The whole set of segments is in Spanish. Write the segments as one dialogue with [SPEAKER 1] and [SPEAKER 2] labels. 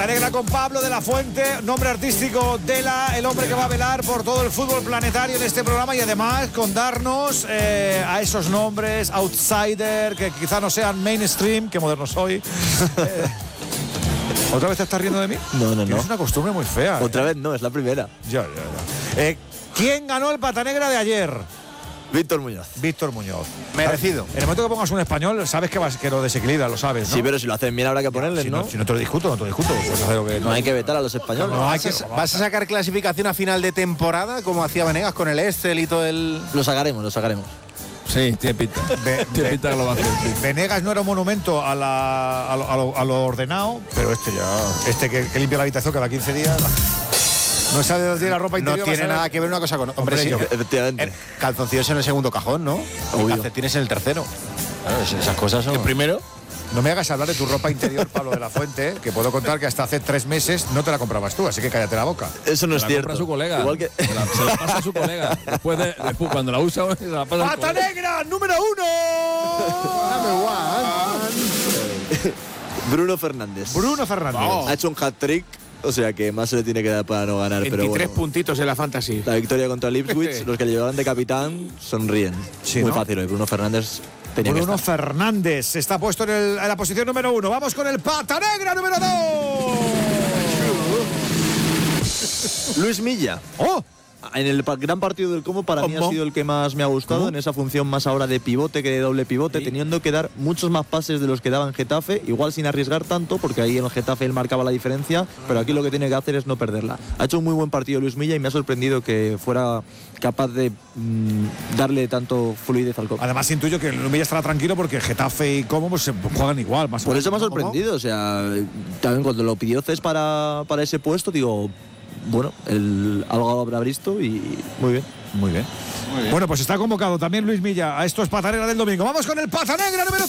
[SPEAKER 1] Pata Negra con Pablo de la Fuente, nombre artístico Dela, el hombre que va a velar por todo el fútbol planetario en este programa y además con darnos a esos nombres outsider que quizá no sean mainstream, que moderno soy. ¿Otra vez te estás riendo de mí?
[SPEAKER 2] No.
[SPEAKER 1] Es una costumbre muy fea.
[SPEAKER 2] Otra vez no, es la primera.
[SPEAKER 1] Ya. ¿Quién ganó el Pata Negra de ayer?
[SPEAKER 2] Víctor Muñoz.
[SPEAKER 1] Víctor Muñoz.
[SPEAKER 3] Merecido.
[SPEAKER 1] En el momento que pongas un español, sabes que lo desequilibra, lo sabes, ¿no?
[SPEAKER 2] Sí, pero si lo hacen bien habrá que ponerles, ¿no?
[SPEAKER 1] Si no te lo discuto. Puedes hacer lo que
[SPEAKER 2] no hay que vetar a los españoles.
[SPEAKER 3] ¿Vas a sacar clasificación a final de temporada como hacía Venegas con el Excel y todo el...?
[SPEAKER 2] Lo sacaremos.
[SPEAKER 4] Sí, tiene pinta. Tiene pinta que lo va a hacer. Sí.
[SPEAKER 1] Venegas no era un monumento a lo ordenado, pero este que limpia la habitación cada 15 días... No sabe de la ropa interior.
[SPEAKER 3] No tiene nada que ver una cosa con... Hombre, sí,
[SPEAKER 2] efectivamente.
[SPEAKER 3] Calzoncillos en el segundo cajón, ¿no? Y calcetines en el tercero. Claro, esas cosas son...
[SPEAKER 4] ¿El primero?
[SPEAKER 1] No me hagas hablar de tu ropa interior, Pablo de la Fuente, que puedo contar que hasta hace 3 meses no te la comprabas tú, así que cállate la boca.
[SPEAKER 2] Eso no es cierto.
[SPEAKER 4] La compra su colega.
[SPEAKER 2] Igual que...
[SPEAKER 4] se la pasa a su colega. Después cuando la usa, se la pasa
[SPEAKER 1] ¡Pata Negra, número 1!
[SPEAKER 2] Bruno Fernández.
[SPEAKER 1] Oh.
[SPEAKER 2] Ha hecho un hat-trick. O sea que más se le tiene que dar para no ganar.
[SPEAKER 5] 23
[SPEAKER 2] pero bueno,
[SPEAKER 5] puntitos en la Fantasy.
[SPEAKER 2] La victoria contra el Ipswich, los que le llevaban de capitán sonríen.
[SPEAKER 1] Sí,
[SPEAKER 2] muy
[SPEAKER 1] ¿no?
[SPEAKER 2] fácil hoy. Bruno Fernández tenía que estar.
[SPEAKER 1] Fernández está puesto en la posición número 1. Vamos con el Pata Negra número 2.
[SPEAKER 2] Luis Milla.
[SPEAKER 1] ¡Oh!
[SPEAKER 2] En el gran partido del Como para mí ha sido el que más me ha gustado, en esa función más ahora de pivote que de doble pivote, teniendo que dar muchos más pases de los que daba en Getafe, igual sin arriesgar tanto, porque ahí en el Getafe él marcaba la diferencia, pero aquí lo que tiene que hacer es no perderla. Ha hecho un muy buen partido Luis Milla y me ha sorprendido que fuera capaz de darle tanto fluidez al Como.
[SPEAKER 1] Además intuyo que Luis Milla estará tranquilo porque Getafe y Como pues, se juegan igual. Más
[SPEAKER 2] Por eso me ha sorprendido, o sea, también cuando lo pidió Cés para ese puesto, digo... Bueno, algo habrá visto y muy bien.
[SPEAKER 1] Muy bien. Bueno, pues está convocado también Luis Milla a estos Pata Negra del domingo. ¡Vamos con el Pata Negra número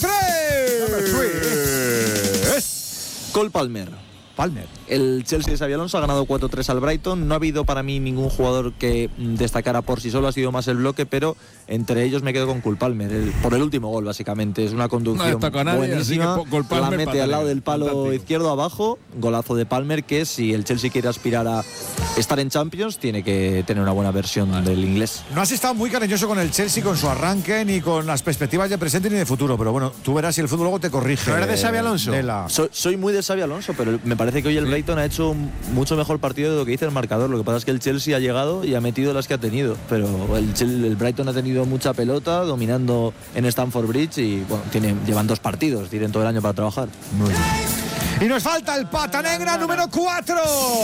[SPEAKER 1] 3!
[SPEAKER 2] Cole Palmer. El Chelsea de Xabi Alonso ha ganado 4-3 al Brighton. No ha habido para mí ningún jugador que destacara por sí solo, ha sido más el bloque, pero entre ellos me quedo con Cole Palmer, por el último gol básicamente. Es una conducción buenísima, la mete al lado del palo izquierdo abajo, golazo de Palmer, que si el Chelsea quiere aspirar a estar en Champions tiene que tener una buena versión del inglés.
[SPEAKER 1] No has estado muy cariñoso con el Chelsea, con su arranque, ni con las perspectivas de presente ni de futuro, pero bueno, tú verás si el fútbol luego te corrige.
[SPEAKER 3] ¿No eres de Xabi Alonso?
[SPEAKER 2] Soy muy de Xabi Alonso, pero me parece que hoy el Brighton ha hecho un mucho mejor partido de lo que dice el marcador. Lo que pasa es que el Chelsea ha llegado y ha metido las que ha tenido, pero el Brighton ha tenido mucha pelota, dominando en Stamford Bridge y bueno, llevan 2 partidos, tienen todo el año para trabajar.
[SPEAKER 1] Muy bien. Y nos falta el Pata Negra número 4.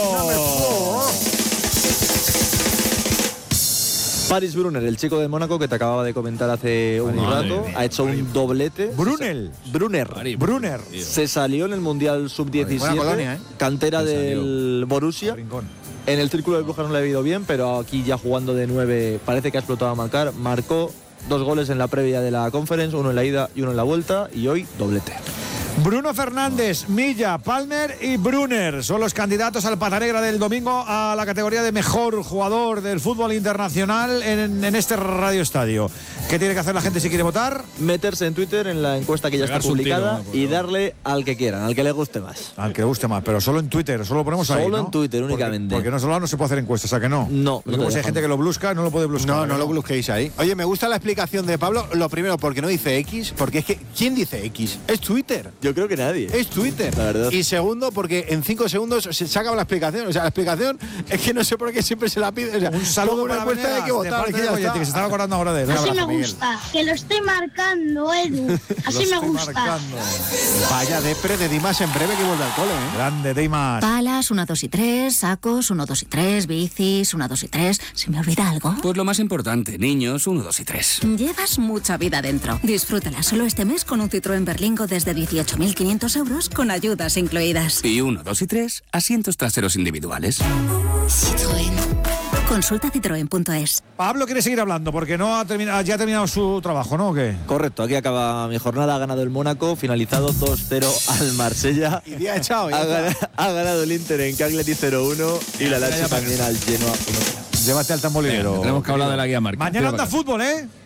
[SPEAKER 2] Paris Brunner, el chico de Mónaco que te acababa de comentar hace un rato, ha hecho un doblete. Brunner. Se salió en el Mundial Sub-17, cantera del Borussia. En el círculo de Brujas no le ha ido bien, pero aquí ya jugando de 9 parece que ha explotado a marcar. Marcó 2 goles en la previa de la Conference, uno en la ida y uno en la vuelta, y hoy doblete.
[SPEAKER 1] Bruno Fernández, Milla, Palmer y Brunner son los candidatos al Pata Negra del domingo a la categoría de mejor jugador del fútbol internacional en este Radio Estadio. ¿Qué tiene que hacer la gente si quiere votar?
[SPEAKER 2] Meterse en Twitter en la encuesta que ya está publicada y darle al que quieran, al que le guste más.
[SPEAKER 1] Al que le guste más, pero solo en Twitter, solo lo ponemos ahí,
[SPEAKER 2] Solo
[SPEAKER 1] ¿no?
[SPEAKER 2] en Twitter únicamente.
[SPEAKER 1] Porque no se puede hacer encuestas, ¿a que no?
[SPEAKER 2] No.
[SPEAKER 1] Porque si hay gente que lo busca, no lo puede buscar.
[SPEAKER 3] No lo busquéis ahí. Oye, me gusta la explicación de Pablo. Lo primero, porque no dice X, porque es que ¿quién dice X? Es Twitter.
[SPEAKER 2] Yo creo que nadie.
[SPEAKER 3] Es Twitter.
[SPEAKER 2] La verdad.
[SPEAKER 3] Y segundo, porque en 5 segundos se acaba la explicación. O sea, la explicación es que no sé por qué siempre se la pide. O sea,
[SPEAKER 1] un saludo para
[SPEAKER 3] Venegas, hay que votar,
[SPEAKER 1] de que se estaba acordando ahora de él.
[SPEAKER 6] Así me gusta, que lo esté marcando, Edu. Así me gusta.
[SPEAKER 3] Vaya depre de Dimas en breve que vuelve al cole, ¿eh?
[SPEAKER 1] Grande Dimas.
[SPEAKER 7] Palas, 1, 2 y 3, sacos, 1, 2 y 3, bicis, 1, 2 y 3. ¿Se me olvida algo?
[SPEAKER 8] Pues lo más importante, niños, 1, 2 y 3.
[SPEAKER 7] Llevas mucha vida dentro. Disfrútala solo este mes con un Citroën Berlingo desde 18.500 euros con ayudas incluidas.
[SPEAKER 8] Y 1, 2 y 3, asientos traseros individuales.
[SPEAKER 7] Citroën. Consulta citroen.es.
[SPEAKER 1] Pablo quiere seguir hablando porque ya ha terminado su trabajo, ¿no? ¿O qué?
[SPEAKER 2] Correcto, aquí acaba mi jornada. Ha ganado el Mónaco, finalizado 2-0 al Marsella.
[SPEAKER 3] Y día echado.
[SPEAKER 2] Ha ganado el Inter en Cagliari 0-1 y la Lazio también al Genoa 1-0.
[SPEAKER 1] Llévate al tambolinero.
[SPEAKER 4] Tenemos que hablar de la guía marca.
[SPEAKER 1] Mañana anda fútbol, ¿eh?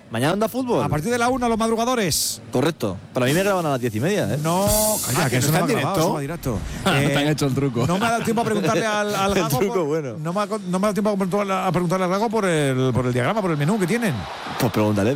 [SPEAKER 2] Mañana Onda Fútbol.
[SPEAKER 1] A partir de la 1, los madrugadores.
[SPEAKER 2] Correcto. Para mí me graban a las 10:30, ¿eh?
[SPEAKER 1] No, calla, que eso no está en directo.
[SPEAKER 4] Te han hecho el truco.
[SPEAKER 1] No me ha dado tiempo a preguntarle al Gago.
[SPEAKER 2] El truco, bueno.
[SPEAKER 1] No me ha dado tiempo a preguntarle al Gago por el diagrama, por el menú que tienen.
[SPEAKER 2] Pues pregúntale.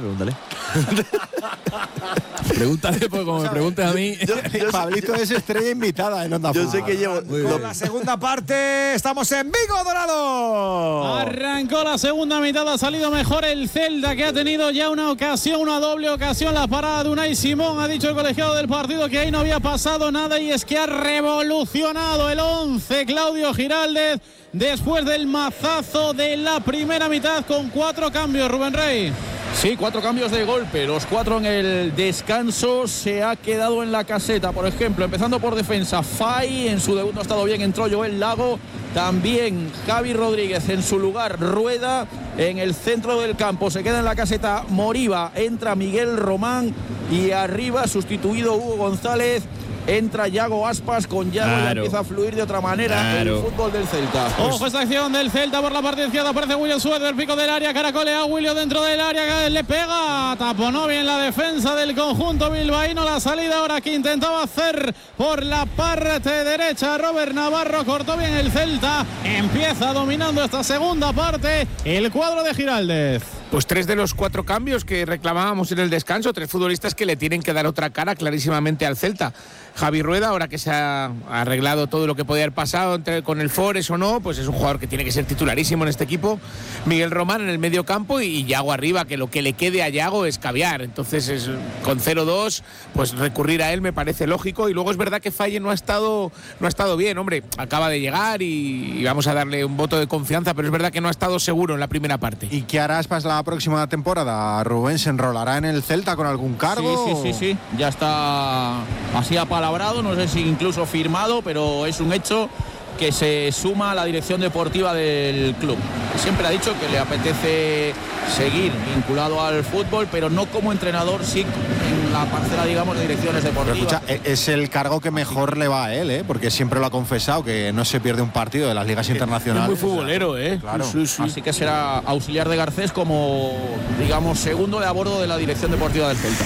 [SPEAKER 4] Pregúntale, porque como me preguntes a mí.
[SPEAKER 3] Pablito es estrella invitada en Onda
[SPEAKER 2] Yo
[SPEAKER 3] Fútbol.
[SPEAKER 2] sé que llevo.
[SPEAKER 1] Con la segunda parte, estamos en Vigo, Dorado.
[SPEAKER 5] Arrancó la segunda mitad, ha salido mejor el Celta, que ha tenido ya una ocasión, una doble ocasión, la parada de Unai Simón. Ha dicho el colegiado del partido que ahí no había pasado nada, y es que ha revolucionado el 11 Claudio Giraldez después del mazazo de la primera mitad, con 4 cambios, Rubén Rey.
[SPEAKER 9] Sí, 4 cambios de golpe, los 4 en el descanso. Se ha quedado en la caseta, por ejemplo, empezando por defensa, Fay, en su debut no ha estado bien, entró Joel Lago, también Javi Rodríguez, en su lugar Rueda. En el centro del campo se queda en la caseta Moriba, entra Miguel Román, y arriba, sustituido Hugo González, entra Yago Aspas. Con Yago ya empieza a fluir de otra manera el fútbol del Celta.
[SPEAKER 5] Ojo, esta acción del Celta por la parte izquierda, aparece William Suárez del pico del área, caracolea a William dentro del área, le pega, taponó bien la defensa del conjunto bilbaíno. La salida ahora que intentaba hacer por la parte derecha Robert Navarro, cortó bien el Celta, empieza dominando esta segunda parte el cuadro de Giraldez.
[SPEAKER 10] Pues 3 de los 4 cambios que reclamábamos en el descanso, 3 futbolistas que le tienen que dar otra cara clarísimamente al Celta. Javi Rueda, ahora que se ha arreglado todo lo que podía haber pasado con el Forest o no, pues es un jugador que tiene que ser titularísimo en este equipo. Miguel Román en el medio campo y Yago arriba, que lo que le quede a Yago es caviar. Entonces, con 0-2, pues recurrir a él me parece lógico. Y luego es verdad que Faye no ha estado bien, hombre. Acaba de llegar y vamos a darle un voto de confianza, pero es verdad que no ha estado seguro en la primera parte.
[SPEAKER 3] ¿Y qué hará Aspas la próxima temporada? ¿Rubén se enrolará en el Celta con algún cargo?
[SPEAKER 9] Sí. Ya está así apalabrado, no sé si incluso firmado, pero es un hecho que se suma a la dirección deportiva del club. Siempre ha dicho que le apetece seguir vinculado al fútbol, pero no como entrenador, sí en la parcela, digamos, de direcciones deportivas.
[SPEAKER 3] Pero escucha, es el cargo que mejor le va a él, porque siempre lo ha confesado, que no se pierde un partido de las ligas internacionales.
[SPEAKER 10] Es muy futbolero,
[SPEAKER 3] Claro.
[SPEAKER 9] Sí. Así que será auxiliar de Garcés como, digamos, segundo de a bordo de la dirección deportiva del Celta.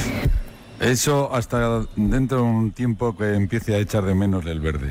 [SPEAKER 11] Eso hasta dentro de un tiempo que empiece a echar de menos el verde.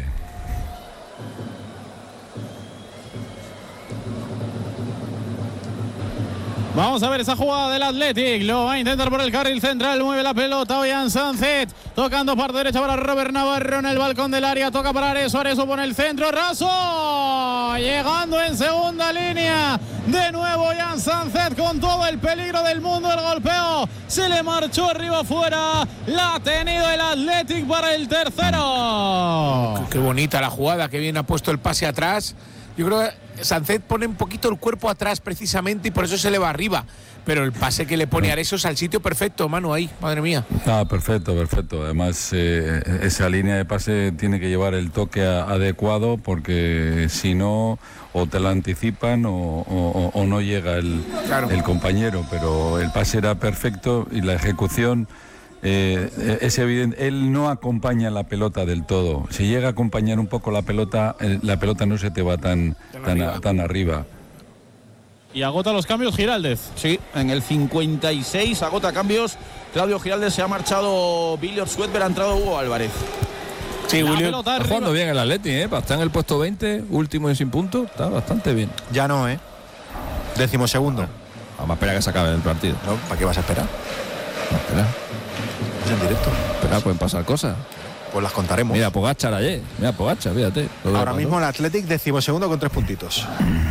[SPEAKER 5] Vamos a ver esa jugada del Athletic. Lo va a intentar por el carril central. Mueve la pelota Ollán Sánchez. Tocando parte derecha para Robert Navarro en el balcón del área. Toca para Areso. Areso pone el centro. Raso. Llegando en segunda línea. De nuevo Ollán Sánchez con todo el peligro del mundo. El golpeo se le marchó arriba afuera. La ha tenido el Athletic para el tercero.
[SPEAKER 10] Qué bonita la jugada. Qué bien ha puesto el pase atrás. Yo creo que Sánchez pone un poquito el cuerpo atrás precisamente y por eso se le va arriba. Pero el pase que le pone Areso es al sitio perfecto, Manu, ahí, madre mía.
[SPEAKER 11] Perfecto. Además, esa línea de pase tiene que llevar el toque adecuado, porque si no, o te la anticipan o no llega el compañero. Pero el pase era perfecto y la ejecución... es evidente, él no acompaña la pelota del todo. Si llega a acompañar un poco la pelota no se te va tan arriba.
[SPEAKER 5] Y agota los cambios Giraldez.
[SPEAKER 9] Sí, en el 56 agota cambios. Claudio Giraldez, se ha marchado Billy Suetber, ha entrado Hugo Álvarez.
[SPEAKER 4] Sí, William está jugando bien el Atleti, está en el puesto 20, último y sin punto, está bastante bien.
[SPEAKER 3] Ya no, 12º.
[SPEAKER 4] Vamos a esperar a que se acabe el partido.
[SPEAKER 3] No, ¿para qué vas a esperar?
[SPEAKER 4] Espera.
[SPEAKER 3] Es en directo.
[SPEAKER 4] Espera, pueden pasar cosas.
[SPEAKER 3] Pues las contaremos.
[SPEAKER 4] Mira, Pogačar ayer. Fíjate.
[SPEAKER 3] Ahora mismo el Athletic 12º con 3 puntitos.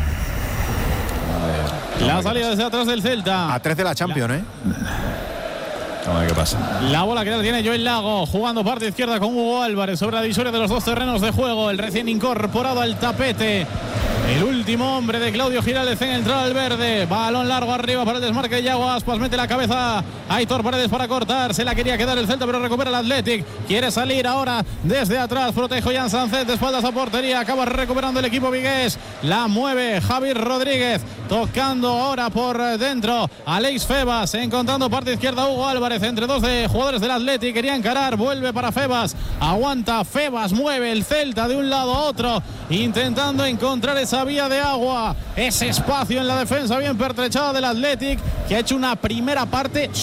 [SPEAKER 5] La salida desde atrás del Celta.
[SPEAKER 3] A 3 de la Champions,
[SPEAKER 4] Vamos a ver qué pasa.
[SPEAKER 5] La bola que la tiene Joel Lago, jugando parte izquierda con Hugo Álvarez sobre la divisoria de los dos terrenos de juego. El recién incorporado al tapete, el último hombre de Claudio Giraldez en entrar al verde. Balón largo arriba para el desmarque de Yago Aspas. Mete la cabeza Aitor Paredes para cortar. Se la quería quedar el Celta, pero recupera el Athletic. Quiere salir ahora desde atrás. Protege Ollán Sánchez de espaldas a portería. Acaba recuperando el equipo vigués. La mueve Javi Rodríguez. Tocando ahora por dentro Alex Febas. Encontrando parte izquierda Hugo Álvarez. Entre dos de jugadores del Athletic. Quería encarar. Vuelve para Febas. Aguanta Febas. Mueve el Celta de un lado a otro. Intentando encontrar esa esa vía de agua, ese espacio en la defensa bien pertrechada del Athletic, que ha hecho una primera parte